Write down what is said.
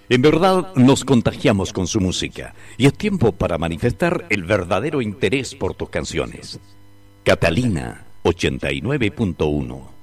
En verdad nos contagiamos con su música y es tiempo para manifestar el verdadero interés por tus canciones. Catalina 89.1